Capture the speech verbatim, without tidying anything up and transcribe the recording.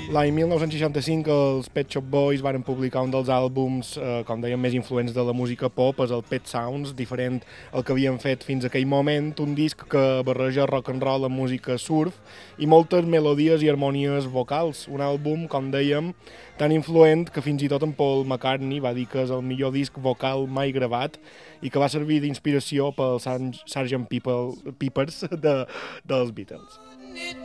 L'any mil nou-cents seixanta-cinc els Pet Shop Boys van publicar un dels àlbums, eh, com dèiem, més influents de la música pop, és el Pet Sounds, diferent al que havien fet fins a aquell moment, un disc que barreja rock and roll amb música surf i moltes melodies i harmonies vocals. Un àlbum, com dèiem, tan influent que fins i tot en Paul McCartney va dir que és el millor disc vocal mai gravat i que va servir d'inspiració pel sergent Pepper, Peppers de, dels Beatles.